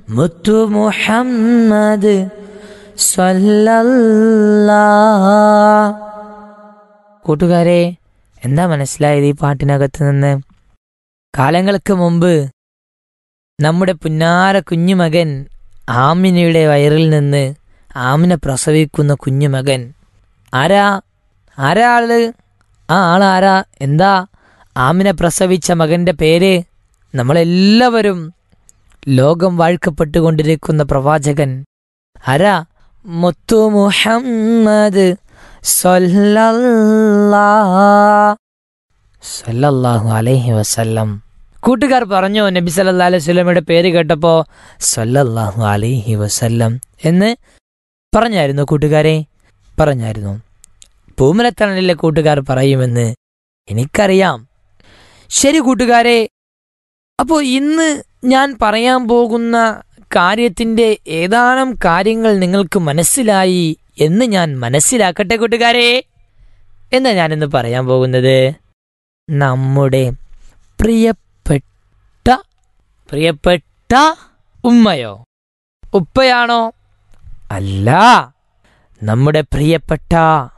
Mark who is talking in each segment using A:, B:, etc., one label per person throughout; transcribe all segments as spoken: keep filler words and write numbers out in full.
A: മുത്തു മുഹമ്മദ് സ്വല്ലല്ലാഹ്. കൂട്ടുകാരെ, എന്താ മനസ്സിലായത് ഈ പാട്ടിനകത്ത് നിന്ന്? കാലങ്ങൾക്ക് മുമ്പ് നമ്മുടെ പുന്നാര കുഞ്ഞുമകൻ ആമിനയുടെ വയറിൽ നിന്ന് ആമിന പ്രസവിക്കുന്ന കുഞ്ഞുമകൻ ആരാ ആരാ ആള് ആ ആളാരാ? എന്താ ആമിന പ്രസവിച്ച മകന്റെ പേര്? നമ്മളെല്ലാവരും ലോകം വാഴ്ക്കപ്പെട്ടുകൊണ്ടിരിക്കുന്ന പ്രവാചകൻ ആരാ? മുത്തു മുഹമ്മദ് സ്വല്ലല്ലാഹു അലൈഹി വസല്ലം. കൂട്ടുകാർ പറഞ്ഞു, നബി സല്ലല്ലാഹു അലൈഹി വസല്ലമയുടെ പേര് കേട്ടപ്പോ സ്വല്ലല്ലാഹു അലൈഹി വസല്ലം എന്ന് പറഞ്ഞായിരുന്നു. കൂട്ടുകാരെ പറഞ്ഞായിരുന്നു. പൂമലത്തണലിലെ കൂട്ടുകാർ പറയുമെന്ന് എനിക്കറിയാം. ശരി കൂട്ടുകാരെ, അപ്പോൾ ഇന്ന് ഞാൻ പറയാൻ പോകുന്ന കാര്യത്തിൻ്റെ ഏതാനും കാര്യങ്ങൾ നിങ്ങൾക്ക് മനസ്സിലായി എന്ന് ഞാൻ മനസ്സിലാക്കട്ടെ കൂട്ടുകാരെ. എന്താ ഞാനിന്ന് പറയാൻ പോകുന്നത്? നമ്മുടെ പ്രിയപ്പെട്ട പ്രിയപ്പെട്ട ഉമ്മയോ ഉപ്പയാണോ? അല്ല, നമ്മുടെ പ്രിയപ്പെട്ട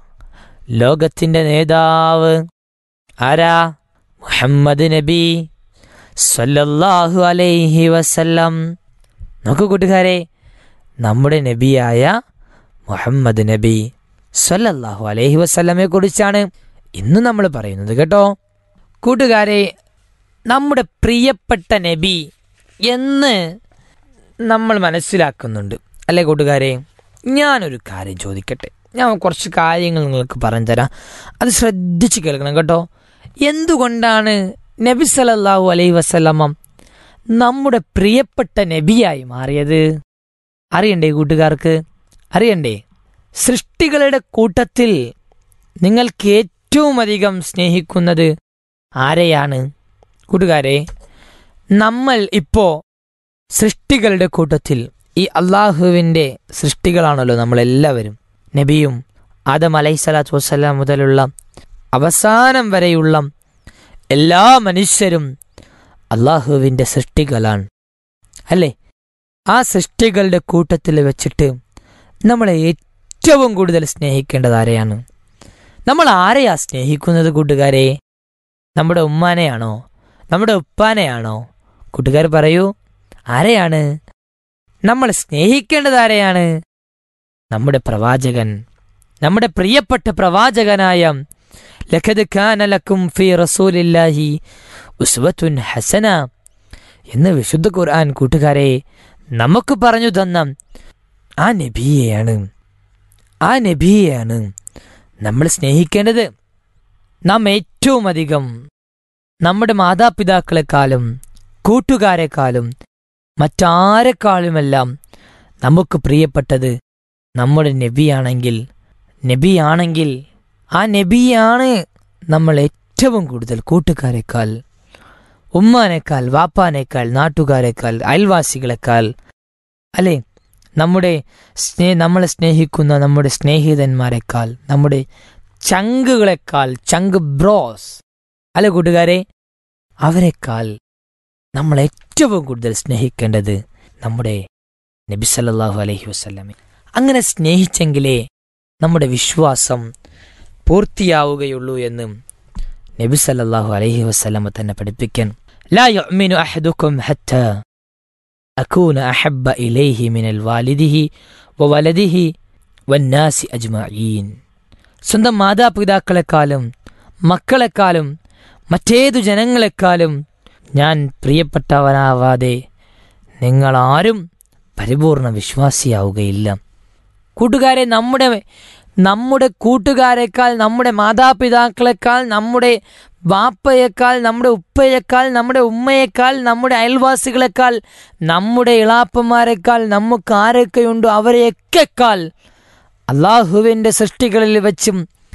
A: ലോകത്തിൻ്റെ നേതാവ് ആരാ? മുഹമ്മദ് നബി സ്വല്ലല്ലാഹു അലൈഹി വസല്ലം. നോക്കൂ കൂട്ടുകാരെ, നമ്മുടെ നബിയായ മുഹമ്മദ് നബി സ്വല്ലല്ലാഹു അലൈഹി വസല്ലമയെ കുറിച്ചാണ് ഇന്ന് നമ്മൾ പറയുന്നത് കേട്ടോ. കൂട്ടുകാരെ, നമ്മുടെ പ്രിയപ്പെട്ട നബി എന്ന് നമ്മൾ മനസ്സിലാക്കുന്നുണ്ട് അല്ലേ കൂട്ടുകാരെ? ഞാനൊരു കാര്യം ചോദിക്കട്ടെ. ഞാൻ കുറച്ച് കാര്യങ്ങൾ നിങ്ങൾക്ക് പറഞ്ഞു തരാം, അത് ശ്രദ്ധിച്ച് കേൾക്കണം കേട്ടോ. എന്തുകൊണ്ടാണ് നബി സല്ലല്ലാഹു അലൈഹി വസല്ലമ നമ്മുടെ പ്രിയപ്പെട്ട നബിയായി മാറിയത്? അറിയണ്ടേ കൂട്ടുകാർക്ക്? അറിയണ്ടേ? സൃഷ്ടികളുടെ കൂട്ടത്തിൽ നിങ്ങൾക്ക് ഏറ്റവും അധികം സ്നേഹിക്കുന്നത് ആരെയാണ് കൂട്ടുകാരെ? നമ്മൾ ഇപ്പോൾ സൃഷ്ടികളുടെ കൂട്ടത്തിൽ ഈ അള്ളാഹുവിൻ്റെ സൃഷ്ടികളാണല്ലോ നമ്മളെല്ലാവരും. നബിയും ആദം അലൈഹിസ്സലാത്തു വസ്സലാം മുതലുള്ള അവസാനം വരെയുള്ള എല്ലാ മനുഷ്യരും അള്ളാഹുവിൻ്റെ സൃഷ്ടികളാണ് അല്ലേ? ആ സൃഷ്ടികളുടെ കൂട്ടത്തിൽ വെച്ചിട്ട് നമ്മളെ ഏറ്റവും കൂടുതൽ സ്നേഹിക്കേണ്ടത് ആരെയാണ്? നമ്മൾ ആരെയാ സ്നേഹിക്കുന്നത് കൂട്ടുകാരെ? നമ്മുടെ ഉമ്മാനെയാണോ? നമ്മുടെ ഉപ്പാനെയാണോ? കൂട്ടുകാർ പറയൂ, ആരെയാണ് നമ്മൾ സ്നേഹിക്കേണ്ടത്? ആരെയാണ്? നമ്മുടെ പ്രവാചകൻ, നമ്മുടെ പ്രിയപ്പെട്ട പ്രവാചകനായ ലഖദ് കാന ലക്കും ഫീ റസൂലില്ലാഹി ഉസ്വത്തുൻ ഹസന എന്ന് വിശുദ്ധ ഖുർആൻ കൂട്ടുകാരെ നമുക്ക് പറഞ്ഞു തന്ന ആ നബിയെയാണ് ആ നബിയെയാണ് നമ്മൾ സ്നേഹിക്കേണ്ടത്. നാം ഏറ്റവും അധികം നമ്മുടെ മാതാപിതാക്കളെക്കാളും കൂട്ടുകാരെക്കാളും മറ്റാരെക്കാളുമെല്ലാം നമുക്ക് പ്രിയപ്പെട്ടത് നമ്മുടെ നബിയാണെങ്കിൽ നബിയാണെങ്കിൽ ആ നബിയാണ് നമ്മൾ ഏറ്റവും കൂടുതൽ കൂട്ടുകാരെക്കാൾ, ഉമ്മാനേക്കാൾ, വാപ്പാനേക്കാൾ, നാട്ടുകാരെക്കാൾ, അയൽവാസികളെക്കാൾ അല്ലേ, നമ്മുടെ സ്നേ നമ്മളെ സ്നേഹിക്കുന്ന നമ്മുടെ സ്നേഹിതന്മാരെക്കാൾ, നമ്മുടെ ചങ്കുകളെക്കാൾ, ചങ്ക് ബ്രോസ് അല്ലെ കൂട്ടുകാരെ, അവരെക്കാൾ നമ്മൾ ഏറ്റവും കൂടുതൽ സ്നേഹിക്കേണ്ടത് നമ്മുടെ നബി സല്ലല്ലാഹു അലൈഹി വസല്ലമയെ. അങ്ങനെ സ്നേഹിച്ചെങ്കിലേ നമ്മുടെ വിശ്വാസം പൂർത്തിയാവുകയുള്ളൂ എന്ന് നബി സല്ലല്ലാഹു അലൈഹി വസല്ലമ തന്നെ പഠിപ്പിക്കാൻ. ലാ യുഅ്മിനു അഹദുക്കും ഹത്താ അകൂന അഹബ്ബ ഇലൈഹി മിനൽ വാലിദിഹി വവലദിഹി വന്നാസി അജ്മഈൻ. സ്വന്തം മാതാപിതാക്കളെക്കാളും മക്കളെക്കാളും മറ്റേതു ജനങ്ങളെക്കാളും ഞാൻ പ്രിയപ്പെട്ടവനാവാതെ നിങ്ങളാരും പരിപൂർണ വിശ്വാസിയാവുകയില്ല. കൂട്ടുകാരെ, നമ്മുടെ നമ്മുടെ കൂട്ടുകാരെക്കാൾ, നമ്മുടെ മാതാപിതാക്കളെക്കാൾ, നമ്മുടെ വാപ്പയേക്കാൾ, നമ്മുടെ ഉപ്പയേക്കാൾ, നമ്മുടെ ഉമ്മയേക്കാൾ, നമ്മുടെ അയൽവാസികളെക്കാൾ, നമ്മുടെ ഇളാപ്പന്മാരെക്കാൾ, നമുക്ക് ആരൊക്കെയുണ്ടോ അവരെയൊക്കെക്കാൾ അള്ളാഹുവിൻ്റെ സൃഷ്ടികളിൽ വെച്ചും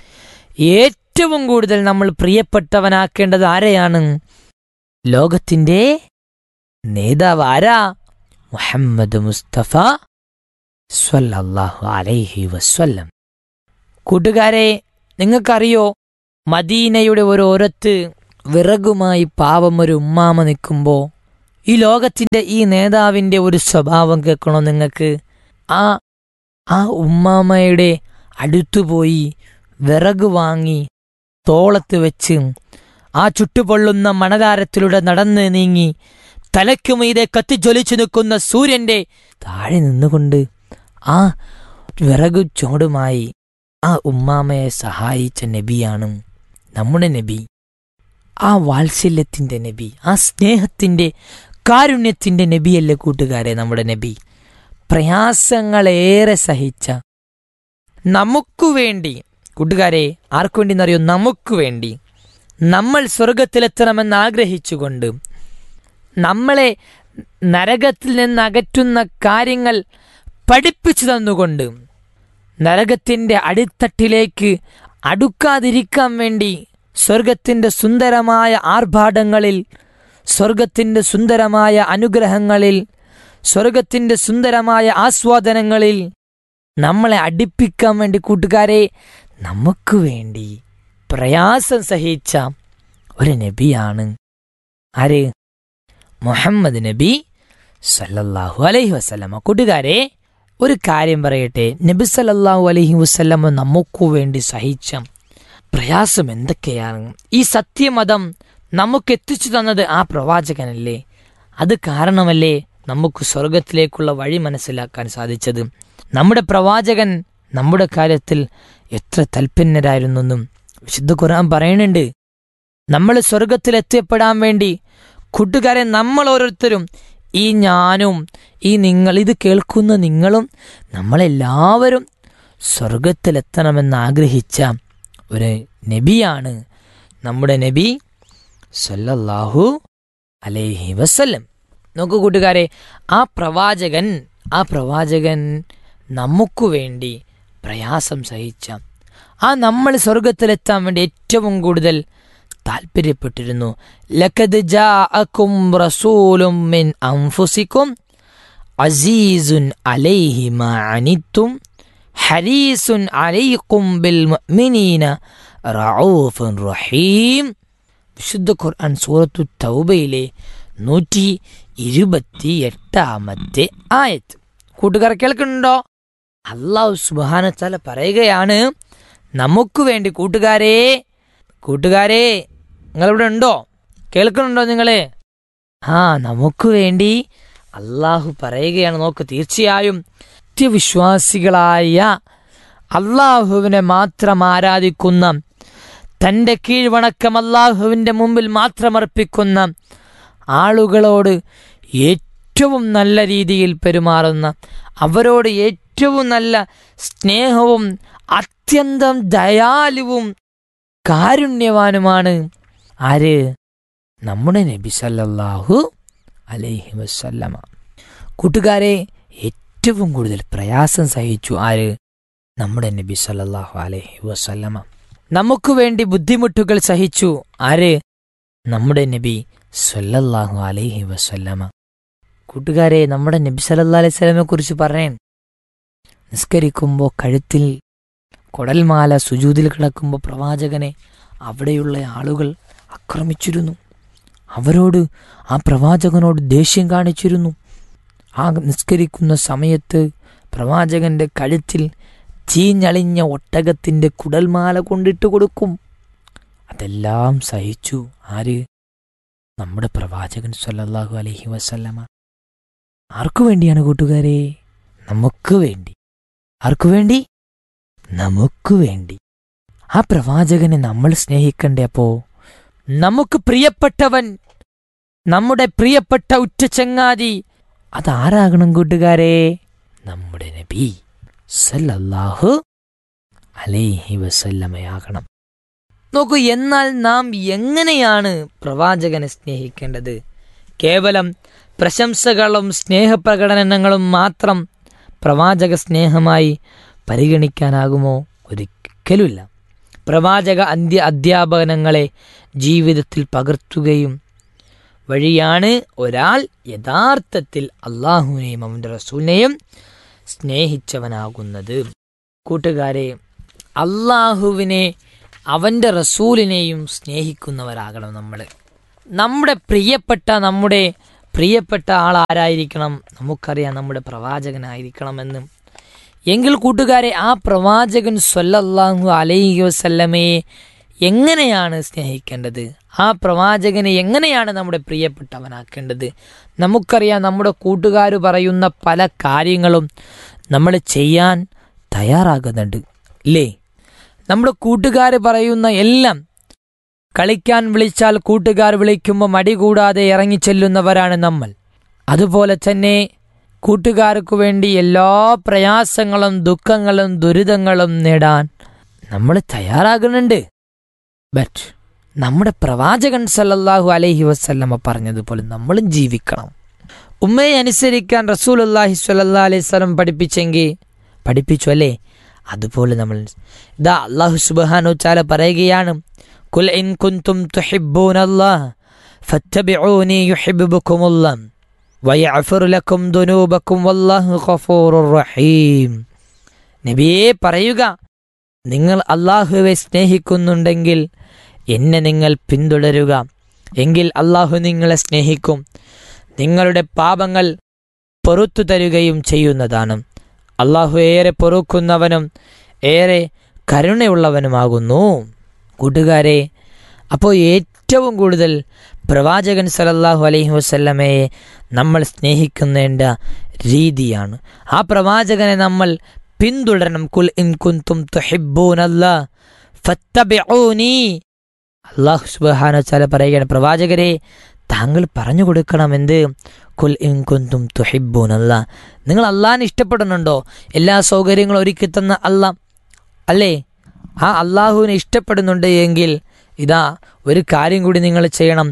A: ഏറ്റവും കൂടുതൽ നമ്മൾ പ്രിയപ്പെട്ടവനാക്കേണ്ടത് ആരെയാണ്? ലോകത്തിൻ്റെ നേതാവ് ആരാ? മുഹമ്മദ് മുസ്തഫ സ്വല്ലല്ലാഹു അലൈഹി വസല്ലം. കൂട്ടുകാരെ, നിങ്ങൾക്കറിയോ, മദീനയുടെ ഓരോരത്ത് വിറകുമായി പാവം ഒരു ഉമ്മാമ നിൽക്കുമ്പോൾ ഈ ലോകത്തിൻ്റെ ഈ നേതാവിൻ്റെ ഒരു സ്വഭാവം കേൾക്കണോ നിങ്ങൾക്ക്? ആ ആ ഉമ്മാമയുടെ അടുത്തുപോയി വിറക് വാങ്ങി തോളത്ത് വെച്ച് ആ ചുട്ടുപൊള്ളുന്ന മണലാരത്തിലൂടെ നടന്ന് നീങ്ങി തലയ്ക്കു മീതെ കത്തിജ്വലിച്ചു നിൽക്കുന്ന സൂര്യന്റെ താഴെ നിന്നുകൊണ്ട് ആ വിറകു ചോടുമായി ആ ഉമ്മാമയെ സഹായിച്ച നബിയാണ് നമ്മുടെ നബി. ആ വാത്സല്യത്തിൻ്റെ നബി, ആ സ്നേഹത്തിൻ്റെ കാരുണ്യത്തിൻ്റെ നബിയല്ലേ കൂട്ടുകാരെ നമ്മുടെ നബി? പ്രയാസങ്ങളേറെ സഹിച്ച നമുക്കു വേണ്ടി, കൂട്ടുകാരെ ആർക്കു വേണ്ടി എന്നറിയോ? നമുക്ക് വേണ്ടി, നമ്മൾ സ്വർഗത്തിലെത്തണമെന്ന് ആഗ്രഹിച്ചുകൊണ്ട്, നമ്മളെ നരകത്തിൽ നിന്ന് അകറ്റുന്ന കാര്യങ്ങൾ പഠിപ്പിച്ചു തന്നുകൊണ്ട്, നരകത്തിൻ്റെ അടിത്തട്ടിലേക്ക് അടുക്കാതിരിക്കാൻ വേണ്ടി സ്വർഗത്തിൻ്റെ സുന്ദരമായ ആർഭാടങ്ങളിൽ, സ്വർഗത്തിൻ്റെ സുന്ദരമായ അനുഗ്രഹങ്ങളിൽ, സ്വർഗത്തിൻ്റെ സുന്ദരമായ ആസ്വാദനങ്ങളിൽ നമ്മളെ അടുപ്പിക്കാൻ വേണ്ടി കൂട്ടുകാരെ നമുക്ക് വേണ്ടി പ്രയാസം സഹിച്ച ഒരു നബിയാണ് ആര്? മുഹമ്മദ് നബി സല്ലല്ലാഹു അലൈഹി വസല്ലമ. കൂട്ടുകാരെ ഒരു കാര്യം പറയട്ടെ, നബി സല്ലല്ലാഹു അലൈഹി വസല്ലമ നമുക്ക് വേണ്ടി സഹിച്ച പ്രയാസം എന്തൊക്കെയാണ്? ഈ സത്യമതം നമുക്ക് എത്തിച്ചു തന്നത് ആ പ്രവാചകനല്ലേ? അത് കാരണമല്ലേ നമുക്ക് സ്വർഗത്തിലേക്കുള്ള വഴി മനസ്സിലാക്കാൻ സാധിച്ചത്? നമ്മുടെ പ്രവാചകൻ നമ്മുടെ കാര്യത്തിൽ എത്ര തൽപന്നരായിരുന്നെന്നും വിശുദ്ധ ഖുർആൻ പറയുന്നുണ്ട്. നമ്മൾ സ്വർഗത്തിലെത്തിപ്പെടാൻ വേണ്ടി കൂട്ടുകാരെ നമ്മൾ ഓരോരുത്തരും, ഈ ഞാനും ഈ നിങ്ങൾ, ഇത് കേൾക്കുന്ന നിങ്ങളും നമ്മളെല്ലാവരും സ്വർഗത്തിലെത്തണമെന്ന് ആഗ്രഹിച്ച ഒരു നബിയാണ് നമ്മുടെ നബി സല്ലല്ലാഹു അലൈഹി വസല്ലം. നോക്കൂ കൂട്ടുകാരെ, ആ പ്രവാചകൻ ആ പ്രവാചകൻ നമുക്ക് വേണ്ടി പ്രയാസം സഹിച്ച, ആ നമ്മൾ സ്വർഗത്തിലെത്താൻ വേണ്ടി ഏറ്റവും കൂടുതൽ താല്പര്യപ്പെട്ടിരുന്നു. ലഖദ് ജാഅകും റസൂലും മിൻ അൻഫുസികും അസീസുൻ അലൈഹി മാ അനിത്തും ഹരീസുൻ അലൈക്കും ബിൽ മുഅ്മിനീന റഊഫുൻ റഹീം. വിശുദ്ധ ഖുർആൻ സൂറത്തു തൗബയിലെ നൂറ്റി ഇരുപത്തി എട്ടാമത്തെ ആയത്ത്. കൂട്ടുകാർ കേൾക്കുന്നുണ്ടോ? അല്ലാഹു സുബ്ഹാനഹു വ തആല പറയുകയാണ് നമുക്ക് വേണ്ടി. കൂട്ടുകാരെ കൂട്ടുകാരെ നിങ്ങളിവിടെ ഉണ്ടോ? കേൾക്കുന്നുണ്ടോ നിങ്ങളെ? ആ നമുക്ക് വേണ്ടി അള്ളാഹു പറയുകയാണ്. നോക്ക്, തീർച്ചയായും സത്യവിശ്വാസികളായ അള്ളാഹുവിനെ മാത്രം ആരാധിക്കുന്ന, തൻ്റെ കീഴ്വണക്കം അള്ളാഹുവിൻ്റെ മുമ്പിൽ മാത്രം അർപ്പിക്കുന്ന ആളുകളോട് ഏറ്റവും നല്ല രീതിയിൽ പെരുമാറുന്ന, അവരോട് ഏറ്റവും നല്ല സ്നേഹവും അത്യന്തം ദയാലുവും കാരുണ്യവാനുമാണ് ആര്? നമ്മുടെ നബി സല്ലല്ലാഹു അലൈഹി വസല്ലമ. കൂട്ടുകാരെ ഏറ്റവും കൂടുതൽ പ്രയാസം സഹിച്ചു ആര്? നമ്മുടെ നബി സല്ലല്ലാഹു അലൈഹി വസല്ലമ. നമുക്ക് വേണ്ടി ബുദ്ധിമുട്ടുകൾ സഹിച്ചു ആര്? നമ്മുടെ നബി സല്ലല്ലാഹു അലൈഹി വസല്ലമ. കൂട്ടുകാരെ നമ്മുടെ നബി സല്ലല്ലാഹു അലൈഹി വസല്ലമയെ കുറിച്ച് പറയാൻ, നിസ്കരിക്കുമ്പോൾ കഴുത്തിൽ കൊടൽമാല സുജൂദിൽ കിടക്കുമ്പോൾ പ്രവാചകനെ അവിടെയുള്ള ആളുകൾ ആക്രമിച്ചിരുന്നു. അവരോട്, ആ പ്രവാചകനോട് ദേഷ്യം കാണിച്ചിരുന്നു. ആ നിസ്കരിക്കുന്ന സമയത്ത് പ്രവാചകന്റെ കഴുത്തിൽ ചീഞ്ഞളിഞ്ഞ ഒട്ടകത്തിൻ്റെ കുടൽമാല കൊണ്ടിട്ട് കൊടുക്കും. അതെല്ലാം സഹിച്ചു ആര്? നമ്മുടെ പ്രവാചകൻ സല്ലല്ലാഹു അലൈഹി വസല്ലമ. ആർക്കു വേണ്ടിയാണ് കൂട്ടുകാരെ? നമുക്ക് വേണ്ടി. ആർക്കു വേണ്ടി? നമുക്ക് വേണ്ടി. ആ പ്രവാചകനെ നമ്മൾ സ്നേഹിക്കണ്ടേ? അപ്പോ നമുക്ക് പ്രിയപ്പെട്ടവൻ, നമ്മുടെ പ്രിയപ്പെട്ട ഉറ്റ ചങ്ങാതി അതാരാകണം കൂട്ടുകാരെ? നമ്മുടെ നബി സല്ലല്ലാഹു അലൈഹി വസല്ലമയാകണം. നോക്കൂ, എന്നാൽ നാം എങ്ങനെയാണ് പ്രവാചകനെ സ്നേഹിക്കേണ്ടത്? കേവലം പ്രശംസകളും സ്നേഹപ്രകടനങ്ങളും മാത്രം പ്രവാചക സ്നേഹമായി പരിഗണിക്കാനാകുമോ? ഒരിക്കലുമില്ല. പ്രവാചക അന്ത്യ അധ്യാപനങ്ങളെ ജീവിതത്തിൽ പകർത്തുകയും വഴിയാണ് ഒരാൾ യഥാർത്ഥത്തിൽ അള്ളാഹുവിനെയും അവൻ്റെ റസൂലിനെയും സ്നേഹിച്ചവനാകുന്നത്. കൂട്ടുകാരെ, അള്ളാഹുവിനെ അവൻ്റെ റസൂലിനെയും സ്നേഹിക്കുന്നവരാകണം നമ്മൾ. നമ്മുടെ പ്രിയപ്പെട്ട, നമ്മുടെ പ്രിയപ്പെട്ട ആൾ ആരായിരിക്കണം? നമുക്കറിയാം, നമ്മുടെ പ്രവാചകനായിരിക്കണമെന്ന്. എങ്കിൽ കൂട്ടുകാരെ, ആ പ്രവാചകൻ സ്വല്ലല്ലാഹു അലൈഹി വസല്ലമയെ എങ്ങനെയാണ് സ്നേഹിക്കേണ്ടത്? ആ പ്രവാചകനെ എങ്ങനെയാണ് നമ്മുടെ പ്രിയപ്പെട്ടവനാക്കേണ്ടത്? നമുക്കറിയാം, നമ്മുടെ കൂട്ടുകാർ പറയുന്ന പല കാര്യങ്ങളും നമ്മൾ ചെയ്യാൻ തയ്യാറാകുന്നുണ്ട്, ഇല്ലേ? നമ്മുടെ കൂട്ടുകാർ പറയുന്ന എല്ലാം, കളിക്കാൻ വിളിച്ചാൽ കൂട്ടുകാർ വിളിക്കുമ്പോൾ മടി കൂടാതെ ഇറങ്ങിച്ചെല്ലുന്നവരാണ് നമ്മൾ. അതുപോലെ തന്നെ കൂട്ടുകാർക്ക് വേണ്ടി എല്ലാ പ്രയാസങ്ങളും ദുഃഖങ്ങളും ദുരിതങ്ങളും നേടാൻ നമ്മൾ തയ്യാറാകുന്നുണ്ട്. ബട്ട് നമ്മുടെ പ്രവാചകൻ സല്ലല്ലാഹു അലൈഹി വസല്ലമ പറഞ്ഞതുപോലെ നമ്മളും ജീവിക്കണം. ഉമ്മയെ അനുസരിക്കാൻ റസൂലുള്ളാഹി സ്വല്ലല്ലാഹു അലൈഹി വസല്ലം പഠിപ്പിച്ചെങ്കിൽ പഠിപ്പിച്ചു അല്ലേ? അതുപോലെ നമ്മൾ ഇതാ അല്ലാഹു സുബ്ഹാനഹു വ തആല പറയുകയാണ്, ഖുൽ ഇൻ കുൻതും തുഹിബ്ബൂനല്ലാഹ ഫത്തബിഊനി യുഹിബ്ബുകുമുല്ലാഹ് വയഗ്ഫിർ ലക്കും ദുനൂബക്കും വല്ലാഹു ഗഫൂറുർ റഹീം. നബിയേ പറയുക, നിങ്ങൾ അല്ലാഹുവെ സ്നേഹിക്കുന്നുണ്ടെങ്കിൽ എന്നെ നിങ്ങൾ പിന്തുടരുക, എങ്കിൽ അല്ലാഹു നിങ്ങളെ സ്നേഹിക്കും, നിങ്ങളുടെ പാപങ്ങൾ പൊറുത്തു തരുകയും ചെയ്യുന്നതാണ്. അല്ലാഹു ഏറെ പൊറുക്കുന്നവനും ഏറെ കരുണയുള്ളവനുമാകുന്നു. കൂട്ടുകാരെ, അപ്പോൾ ഏറ്റവും കൂടുതൽ പ്രവാചകൻ സല്ലല്ലാഹു അലൈഹി വസല്ലമയെ നമ്മൾ സ്നേഹിക്കേണ്ട രീതിയാണ്. ആ പ്രവാചകനെ നമ്മൾ പിന്തുടരണം. കുൽ ഇൻ കുൻതും തുഹിബ്ബൂനല്ലാഹ ഫത്തബിഊനി. അല്ലാഹു സുബ്ഹാനഹു വ തആല പറയുകയാണ്, പ്രവാചകരെ താങ്കൾ പറഞ്ഞു കൊടുക്കണം എന്ത്? കുൽ ഇൻ കുൻതും തുഹിബ്ബൂനല്ലാഹ. നിങ്ങൾ അല്ലാഹനെ ഇഷ്ടപ്പെടുന്നുണ്ടോ? എല്ലാ സൗകര്യങ്ങളും ഒരുക്കി തന്ന അല്ലാഹ് അല്ലേ? ആ അല്ലാഹുവിനെ ഇഷ്ടപ്പെടുന്നുണ്ട് എങ്കിൽ ഇതാ ഒരു കാര്യം കൂടി നിങ്ങൾ ചെയ്യണം.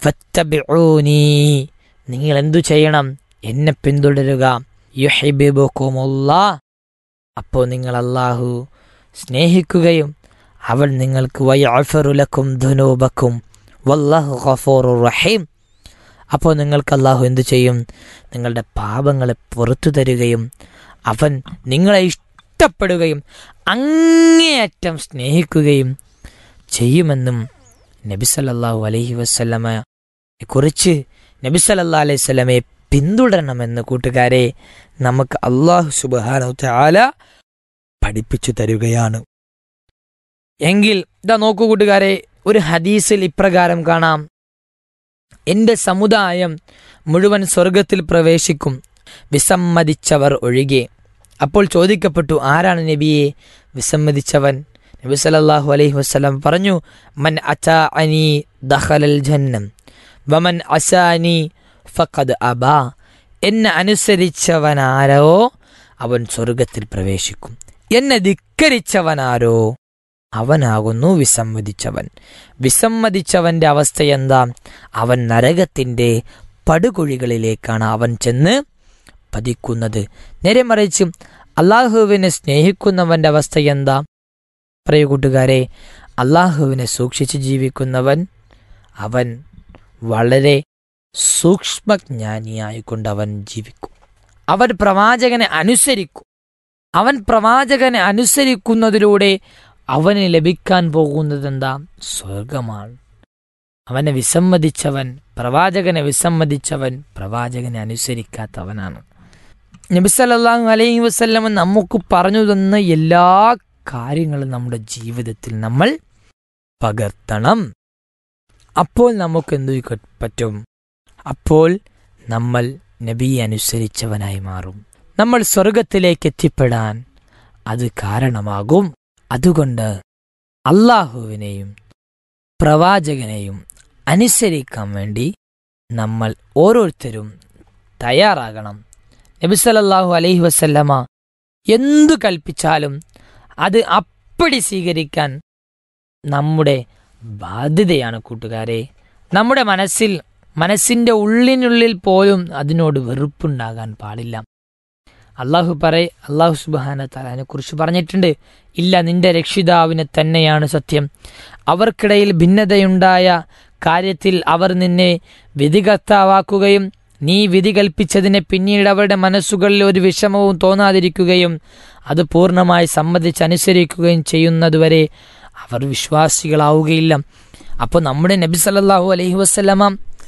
A: ഫത്തബിഊനി. നിങ്ങൾ എന്തു ചെയ്യണം? എന്നെ പിന്തുടരുക. യുഹിബ്ബുകുമുല്ലാഹ്. അപ്പോൾ നിങ്ങൾ അല്ലാഹു സ്നേഹിക്കുകയും അവൻ നിങ്ങൾക്ക് വയഗ്ഫിറു ലക്കും ദുനൂബക്കും വല്ലാഹു ഗഫൂറുർ റഹീം. അപ്പോൾ നിങ്ങൾക്ക് അല്ലാഹു എന്തു ചെയ്യും? നിങ്ങളുടെ പാപങ്ങളെ പുറത്തു തരുകയും അവൻ നിങ്ങളെ ഇഷ്ടപ്പെടുകയും അങ്ങേയറ്റം സ്നേഹിക്കുകയും ചെയ്യുമെന്നും നബി സല്ലല്ലാഹു അലൈഹി വസല്ലമയെ കുറിച്ച് നബി സല്ലല്ലാഹു അലൈഹി വസല്ലമയെ പിന്തുടരണമെന്ന് കൂട്ടുകാരെ നമുക്ക് അല്ലാഹു സുബ്ഹാനഹു വ തആല പഠിപ്പിച്ചു തരുകയാണ്. എങ്കിൽ ഇതാ നോക്കൂ കൂട്ടുകാരെ, ഒരു ഹദീസിൽ ഇപ്രകാരം കാണാം, എൻ്റെ സമുദായം മുഴുവൻ സ്വർഗത്തിൽ പ്രവേശിക്കും, വിസമ്മതിച്ചവർ ഒഴികെ. അപ്പോൾ ചോദിക്കപ്പെട്ടു, ആരാണ് നബിയെ വിസമ്മതിച്ചവൻ? നബി സല്ലല്ലാഹു അലൈഹി വസല്ലം പറഞ്ഞു, മൻ അതാഅനി ദഖലൽ ജന്നം വമൻ അസാനി ഫഖദ് അബാ. എന്നെ അനുസരിച്ചവനാരോ അവൻ സ്വർഗത്തിൽ പ്രവേശിക്കും, എന്നെ ധിക്കരിച്ചവനാരോ അവനാകുന്നു വിസമ്മതിച്ചവൻ. വിസമ്മതിച്ചവന്റെ അവസ്ഥ എന്താ? അവൻ നരകത്തിൻ്റെ പടുകുഴികളിലേക്കാണ് അവൻ ചെന്ന് പതിക്കുന്നത്. നേരെ മറിച്ച് അള്ളാഹുവിനെ സ്നേഹിക്കുന്നവന്റെ അവസ്ഥ എന്താ? പറയൂ കൂട്ടുകാരെ, അള്ളാഹുവിനെ സൂക്ഷിച്ച് ജീവിക്കുന്നവൻ അവൻ വളരെ സൂക്ഷ്മജ്ഞാനിയായിക്കൊണ്ട് അവൻ ജീവിക്കും. അവൻ പ്രവാചകനെ അനുസരിക്കും. അവൻ പ്രവാചകനെ അനുസരിക്കുന്നതിലൂടെ അവന് ലഭിക്കാൻ പോകുന്നത് എന്താ? സ്വർഗമാണ്. അവനെ വിസമ്മതിച്ചവൻ, പ്രവാചകനെ വിസമ്മതിച്ചവൻ പ്രവാചകനെ അനുസരിക്കാത്തവനാണ്. നബി സല്ലല്ലാഹു അലൈഹി വസല്ലം നമുക്ക് പറഞ്ഞു തന്ന എല്ലാ കാര്യങ്ങളും നമ്മുടെ ജീവിതത്തിൽ നമ്മൾ പകർത്തണം. അപ്പോൾ നമുക്ക് എന്തു പറ്റും? അപ്പോൾ നമ്മൾ നബിയെ അനുസരിച്ചവനായി മാറും. നമ്മൾ സ്വർഗത്തിലേക്ക് എത്തിപ്പെടാൻ അത് കാരണമാകും. അതുകൊണ്ട് അള്ളാഹുവിനെയും പ്രവാചകനെയും അനുസരിക്കാൻ വേണ്ടി നമ്മൾ ഓരോരുത്തരും തയ്യാറാകണം. നബി സല്ലല്ലാഹു അലൈഹി വസല്ലമ എന്തു കൽപ്പിച്ചാലും അത് അപ്പടി സ്വീകരിക്കാൻ നമ്മുടെ ബാധ്യതയാണ് കൂട്ടുകാരെ. നമ്മുടെ മനസ്സിൽ മനസ്സിൻ്റെ ഉള്ളിനുള്ളിൽ പോലും അതിനോട് വെറുപ്പുണ്ടാകാൻ പാടില്ല. അള്ളാഹു പറയ അള്ളാഹു സുബ്ഹാനഹു വ തആലയെ കുറിച്ച് പറഞ്ഞിട്ടുണ്ട്, ഇല്ല, നിന്റെ രക്ഷിതാവിനെ തന്നെയാണ് സത്യം. അവർക്കിടയിൽ ഭിന്നതയുണ്ടായ കാര്യത്തിൽ അവർ നിന്നെ വിധികർത്താവാക്കുകയും നീ വിധി കൽപ്പിച്ചതിനെ പിന്നീട് അവരുടെ മനസ്സുകളിൽ ഒരു വിഷമവും തോന്നാതിരിക്കുകയും അത് പൂർണ്ണമായി സമ്മതിച്ചനുസരിക്കുകയും ചെയ്യുന്നതുവരെ അവർ വിശ്വാസികളാവുകയില്ല. അപ്പോൾ നമ്മുടെ നബി സല്ലല്ലാഹു അലൈഹി വസല്ലമ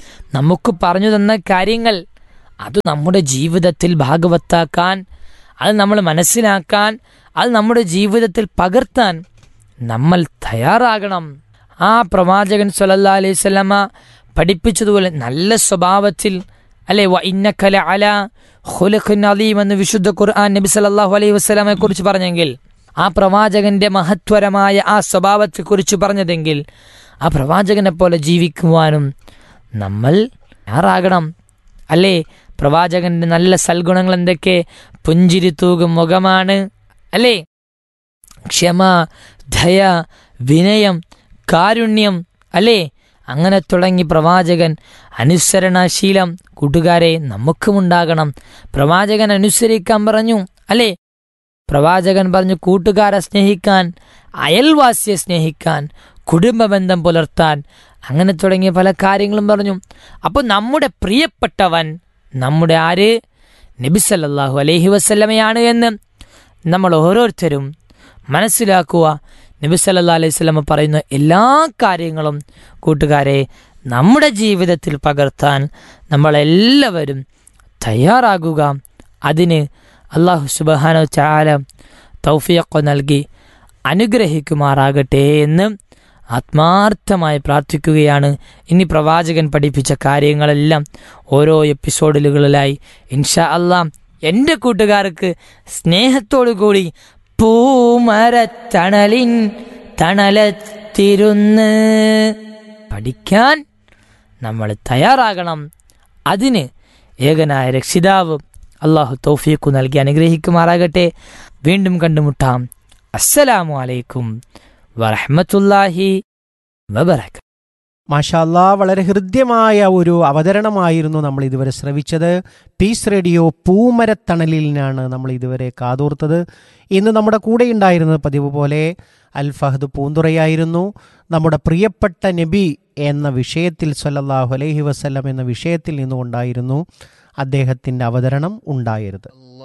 A: നമുക്ക് പറഞ്ഞു തന്ന കാര്യങ്ങൾ അത് നമ്മുടെ ജീവിതത്തിൽ ഭാഗവത്താക്കാൻ, അത് നമ്മൾ മനസ്സിലാക്കാൻ, അത് നമ്മുടെ ജീവിതത്തിൽ പകർത്താൻ നമ്മൾ തയ്യാറാകണം. ആ പ്രവാചകൻ സ്വല്ലല്ലാഹു അലൈഹി വസല്ലമ പഠിപ്പിച്ചതുപോലെ നല്ല സ്വഭാവത്തിൽ അല്ലെ വ ഇന്നക ലഅലാ ഖുലുഖിൻ അദീം എന്ന് വിശുദ്ധ ഖുർആൻ നബി സല്ലല്ലാഹു അലൈഹി വസല്ലമയെ കുറിച്ച് പറഞ്ഞെങ്കിൽ, ആ പ്രവാചകന്റെ മഹത്വരമായ ആ സ്വഭാവത്തെക്കുറിച്ച് പറഞ്ഞതെങ്കിൽ, ആ പ്രവാചകനെ പോലെ ജീവിക്കുവാനും നമ്മൾ തയ്യാറാകണം. അല്ലേ? പ്രവാചകന്റെ നല്ല സൽഗുണങ്ങൾ എന്തൊക്കെ? പുഞ്ചിരി തൂകും മുഖമാണ്, അല്ലേ? ക്ഷമ, ദയ, വിനയം, കാരുണ്യം, അല്ലേ? അങ്ങനെ തുടങ്ങി പ്രവാചകൻ അനുസരണശീലം കൂട്ടുകാരെ നമുക്കുമുണ്ടാകണം. പ്രവാചകൻ അനുസരിക്കാൻ പറഞ്ഞു, അല്ലേ? പ്രവാചകൻ പറഞ്ഞു കൂട്ടുകാരെ സ്നേഹിക്കാൻ, അയൽവാസിയെ സ്നേഹിക്കാൻ, കുടുംബബന്ധം പുലർത്താൻ, അങ്ങനെ തുടങ്ങിയ പല കാര്യങ്ങളും പറഞ്ഞു. അപ്പോൾ നമ്മുടെ പ്രിയപ്പെട്ടവൻ നമ്മുടെ ആര്? നബി സല്ലല്ലാഹു അലൈഹി വസല്ലമയാണ് എന്ന് നമ്മൾ ഓരോരുത്തരും മനസ്സിലാക്കുക. നബി സല്ലല്ലാഹു അലൈഹി വസല്ലമ പറയുന്ന എല്ലാ കാര്യങ്ങളും കൂട്ടുകാരെ നമ്മുടെ ജീവിതത്തിൽ പകർത്താൻ നമ്മളെല്ലാവരും തയ്യാറാകുക. അതിന് അല്ലാഹു സുബ്ഹാനഹു വ തആല തൗഫീഖ് നൽകി അനുഗ്രഹിക്കുമാറാകട്ടെ എന്ന് ആത്മാർത്ഥമായി പ്രാർത്ഥിക്കുകയാണ്. ഇനി പ്രവാചകൻ പഠിപ്പിച്ച കാര്യങ്ങളെല്ലാം ഓരോ എപ്പിസോഡുകളിലായി ഇൻഷാ അല്ലാഹ് എൻ്റെ കൂട്ടുകാർക്ക് സ്നേഹത്തോടു കൂടി പൂമരത്തണലിൻ തണലത്തിരുന്ന് പഠിക്കാൻ നമ്മൾ തയ്യാറാകണം. അതിന് ഏകനായ രക്ഷിതാവ് അല്ലാഹു തൗഫീഖ് നൽകി അനുഗ്രഹിക്കുമാറാകട്ടെ. വീണ്ടും കണ്ടുമുട്ടാം. അസ്സലാമു അലൈക്കും വറഹ്മത്തുള്ളാഹി വബറകാതുഹു.
B: മാഷാ അല്ലാഹ്, വളരെ ഹൃദ്യമായ ഒരു അവതരണമായിരുന്നു നമ്മൾ ഇതുവരെ ശ്രവിച്ചത്. പീസ് റേഡിയോ പൂമരത്തണലിനാണ് നമ്മൾ ഇതുവരെ കാതോർത്തത്. ഇന്ന് നമ്മുടെ കൂടെ ഉണ്ടായിരുന്നത് പതിവ് പോലെ അൽ ഫഹദ് പൂന്തുറയായിരുന്നു. നമ്മുടെ പ്രിയപ്പെട്ട നബി എന്ന വിഷയത്തിൽ സ്വല്ലല്ലാഹു അലൈഹി വസല്ലം എന്ന വിഷയത്തിൽ നിന്നുകൊണ്ടായിരുന്നു അദ്ദേഹത്തിൻ്റെ അവതരണം ഉണ്ടായത്.